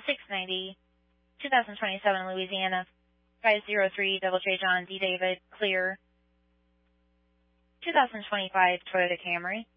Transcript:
690, 2027 Louisiana, 503 Double J John D David, clear. 2025 Toyota Camry,